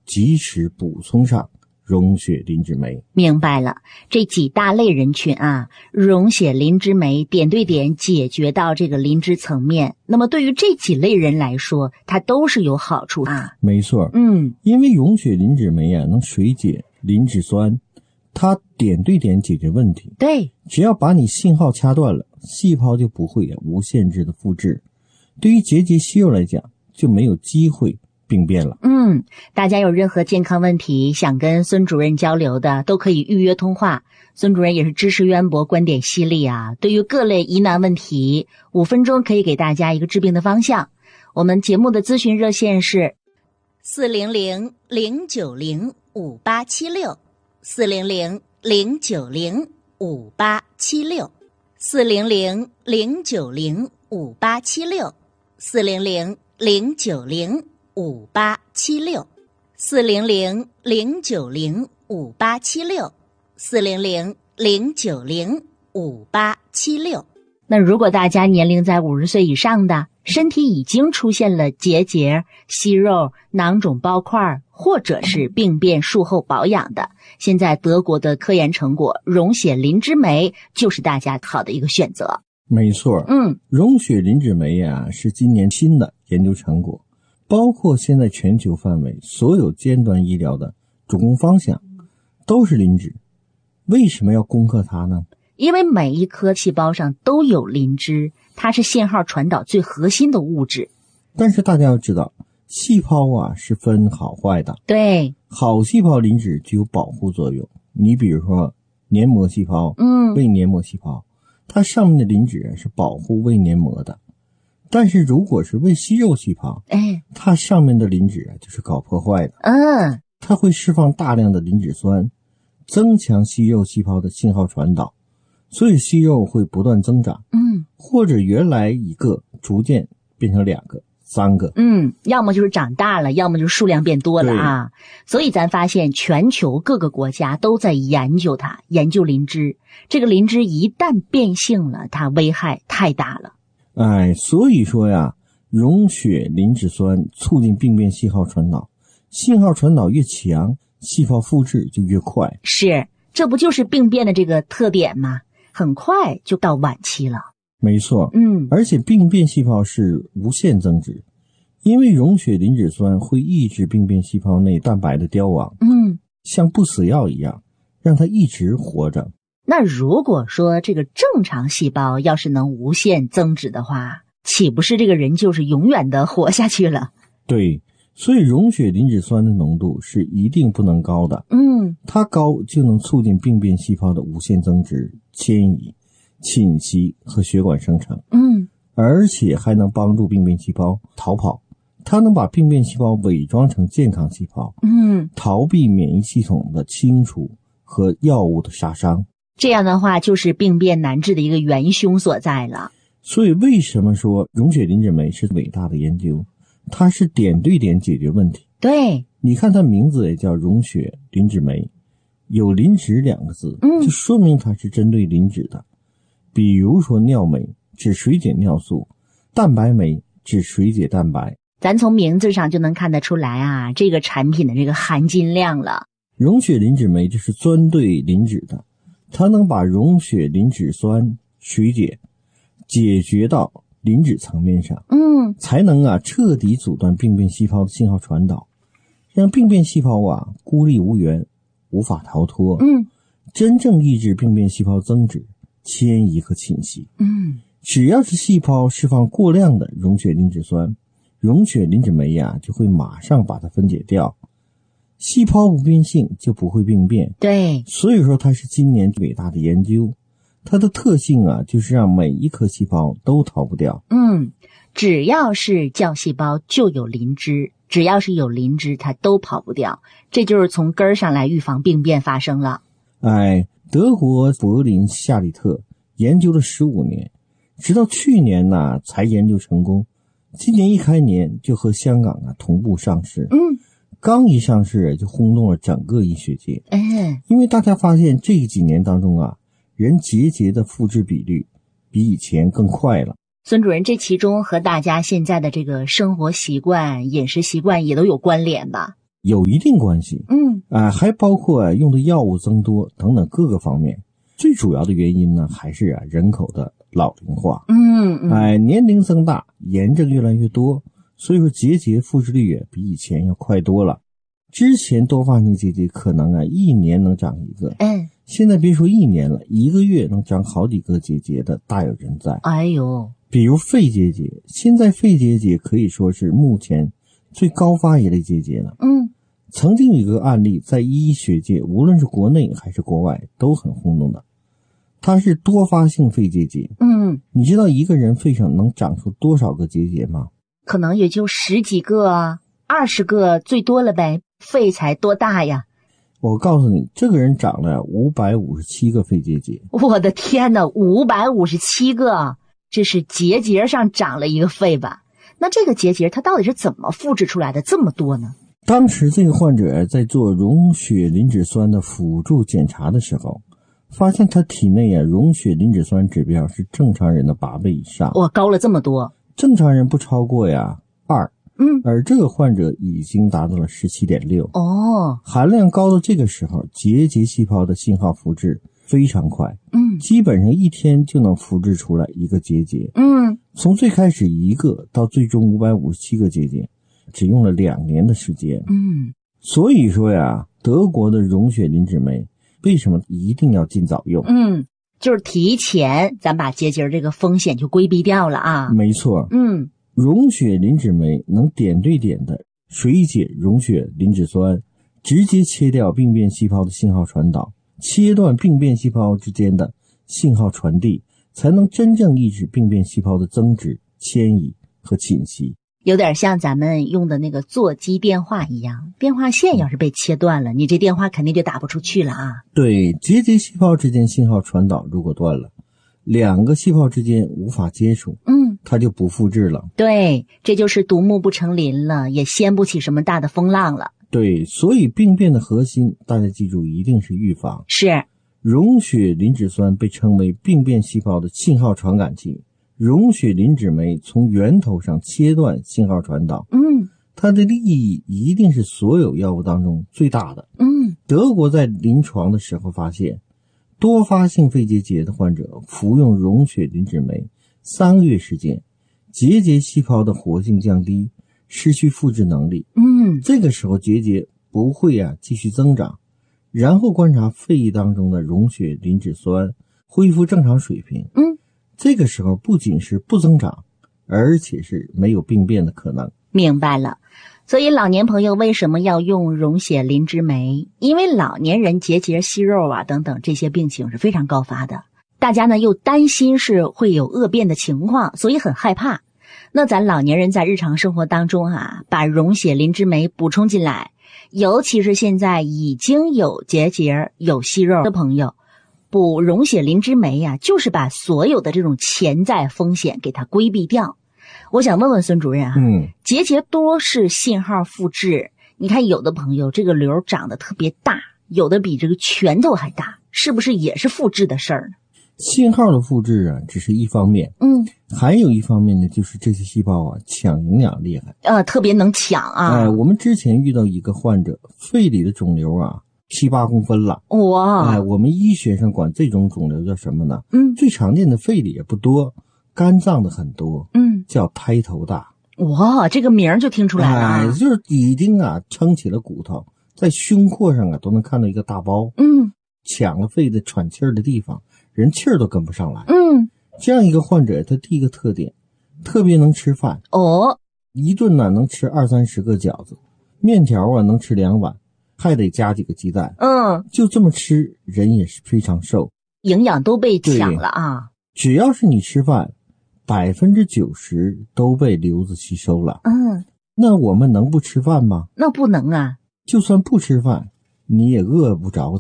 及时补充上溶血磷脂酶。 明白了，这几大类人群啊，溶血磷脂酶点对点解决到这个磷脂层面，那么对于这几类人来说，它都是有好处啊。 没错，因为溶血磷脂酶能水解磷脂酸，它点对点解决问题。 对， 只要把你信号掐断了，细胞就不会无限制的复制。对于结节息肉来讲，就没有机会病变了。 大家有任何健康问题想跟孙主任交流的，都可以预约通话。孙主任也是知识渊博，观点犀利啊。对于各类疑难问题，5分钟可以给大家一个治病的方向。我们节目的咨询热线是400-090-5876 400-090-5876 400-090-5876 400-090-5876 400-090-5876 400-090-5876。那如果大家年龄在50岁以上的，身体已经出现了结节、息肉、囊肿包块，或者是病变术后保养的，现在德国的科研成果溶血磷脂酶就是大家好的一个选择。 没错，溶血磷脂酶是今年新的研究成果，包括现在全球范围所有尖端医疗的主攻方向都是磷脂。为什么要攻克它呢？ 因为每一颗细胞上都有磷脂，它是信号传导最核心的物质。 但是大家要知道，细胞是分好坏的。 对， 好细胞磷脂具有保护作用。你比如说黏膜细胞、胃黏膜细胞，它上面的磷脂是保护胃黏膜的。但是如果是胃息肉细胞，它上面的磷脂就是搞破坏的。它会释放大量的磷脂酸，增强息肉细胞的信号传导，所以息肉会不断增长。或者原来一个逐渐变成2个、3个。 要么就是长大了，要么就是数量变多了啊。所以咱发现全球各个国家都在研究它，研究磷脂。这个磷脂一旦变性了，它危害太大了。 所以说溶血磷脂酸促进病变信号传导，信号传导越强，细胞复制就越快。 是，这不就是病变的这个特点吗？很快就到晚期了。 没错，而且病变细胞是无限增殖，因为溶血磷脂酸会抑制病变细胞内蛋白的凋亡，像不死药一样，让它一直活着。 那如果说这个正常细胞要是能无限增殖的话，岂不是这个人就是永远的活下去了？ 对，所以溶血磷脂酸的浓度是一定不能高的。它高就能促进病变细胞的无限增殖、迁移、侵袭和血管生成。而且还能帮助病变细胞逃跑。它能把病变细胞伪装成健康细胞，逃避免疫系统的清除和药物的杀伤。 这样的话就是病变难治的一个元凶所在了。 所以为什么说溶血磷脂酶是伟大的研究？它是点对点解决问题。 对， 你看它名字也叫溶血磷脂酶，有磷脂2个字，就说明它是针对磷脂的。比如说尿酶只水解尿素，蛋白酶只水解蛋白。 咱从名字上就能看得出来这个产品的这个含金量了。 溶血磷脂酶就是专对磷脂的，它能把溶血磷脂酸水解解决到磷脂层面上，才能彻底阻断病变细胞的信号传导，让病变细胞孤立无援，无法逃脱，真正抑制病变细胞增殖、迁移和侵袭。只要是细胞释放过量的溶血磷脂酸，溶血磷脂酶就会马上把它分解掉，细胞不变性就不会病变。 对， 所以说它是今年伟大的研究。它的特性就是让每一颗细胞都逃不掉。 只要是叫细胞就有磷脂，只要是有磷脂它都跑不掉，这就是从根儿上来预防病变发生了。 德国柏林夏利特研究了15年，直到去年才研究成功，今年一开年就和香港同步上市。刚一上市就轰动了整个医学界。因为大家发现这几年当中人结节的复制比率比以前更快了。 孙主任，这其中和大家现在的这个生活习惯、饮食习惯也都有关联吧？ 有一定关系。还包括用的药物增多等等各个方面。最主要的原因呢，还是人口的老龄化。年龄增大，炎症越来越多，所以说结节复制率比以前要快多了。之前多发性结节可能一年能长一个，现在别说一年了，一个月能长好几个结节的大有人在。比如肺结节，现在肺结节可以说是目前最高发一类结节了。曾经有一个案例在医学界，无论是国内还是国外都很轰动的，它是多发性肺结节。你知道一个人肺上能长出多少个结节吗？ 可能也就10几个20个最多了呗，肺才多大呀？ 我告诉你，这个人长了557个肺结节。 我的天哪，557个，这是结节上长了一个肺吧？那这个结节它到底是怎么复制出来的这么多呢？ 当时这个患者在做溶血磷脂酸的辅助检查的时候，发现他体内溶血磷脂酸指标是正常人的8倍以上。 高了这么多。 正常人不超过2，而这个患者已经达到了17.6。含量高到这个时候，结节细胞的信号复制非常快。基本上一天就能复制出来一个结节。从最开始1个到最终557个结节，只用了2年的时间。所以说德国的溶血磷脂酶为什么一定要尽早用？ 就是提前咱把结节这个风险就规避掉了啊。 没错。溶血磷脂酶能点对点的水解溶血磷脂酸，直接切掉病变细胞的信号传导，切断病变细胞之间的信号传递，才能真正抑制病变细胞的增殖、迁移和侵袭。 有点像咱们用的那个座机电话一样，电话线要是被切断了，你这电话肯定就打不出去了啊。 对，结节细胞之间信号传导如果断了，2个细胞之间无法接触，它就不复制了。 对，这就是独木不成林了，也掀不起什么大的风浪了。 对，所以病变的核心，大家记住，一定是预防。 是。 溶血磷脂酸被称为病变细胞的信号传感器，溶血磷脂酶从源头上切断信号传导。它的利益一定是所有药物当中最大的。德国在临床的时候发现，多发性肺结节的患者服用溶血磷脂酶3个月时间，结节细胞的活性降低，失去复制能力。这个时候结节不会继续增长，然后观察肺液当中的溶血磷脂酸恢复正常水平。这个时候不仅是不增长，而且是没有病变的可能。 明白了。所以老年朋友为什么要用溶血磷脂酶？因为老年人结节、息肉等等这些病情是非常高发的，大家呢又担心是会有恶变的情况，所以很害怕。那咱老年人在日常生活当中把溶血磷脂酶补充进来，尤其是现在已经有结节、有息肉的朋友，补溶血磷脂酶就是把所有的这种潜在风险给它规避掉。我想问问孙主任结节多是信号复制，你看有的朋友这个瘤长得特别大，有的比这个拳头还大，是不是也是复制的事儿呢？ 信号的复制只是一方面，还有一方面呢，就是这些细胞抢营养厉害， 特别能抢我们之前遇到一个患者，肺里的肿瘤7、8公分了。 哇！ 我们医学上管这种肿瘤叫什么呢？最常见的肺里也不多，肝脏的很多，叫胎头大。 哇，这个名就听出来了就是已经撑起了骨头，在胸廓上都能看到一个大包。抢了肺的喘气儿的地方，人气儿都跟不上来。这样一个患者，他第一个特点，特别能吃饭。一顿能吃20-30个饺子，面条能吃2碗，还得加几个鸡蛋。就这么吃，人也是非常瘦， 营养都被抢了只要是你吃饭，90%都被瘤子吸收了。那我们能不吃饭吗？ 那不能就算不吃饭，你也饿不着